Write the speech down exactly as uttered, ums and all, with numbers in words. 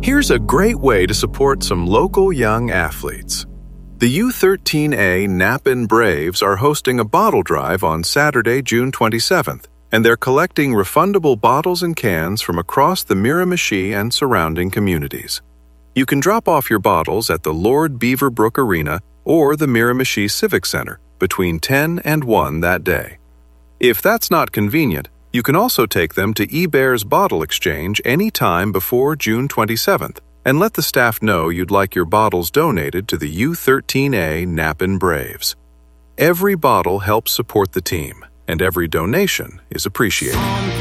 Here's a great way to support some local young athletes. The U thirteen A Napan Braves are hosting a bottle drive on Saturday, June twenty-seventh, and they're collecting refundable bottles and cans from across the Miramichi and surrounding communities. You can drop off your bottles at the Lord Beaverbrook Arena or the Miramichi Civic Center between ten and one that day. If that's not convenient, you can also take them to eBear's Bottle Exchange any time before June twenty-seventh and let the staff know you'd like your bottles donated to the U thirteen A Napan Braves. Every bottle helps support the team, and every donation is appreciated.